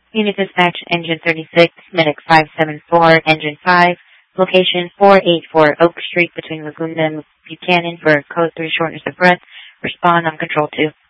Unit dispatch, engine 36, medic 574, engine 5, location 484 Oak Street between Laguna and Buchanan for code 3 shortness of breath. Respond on control 2.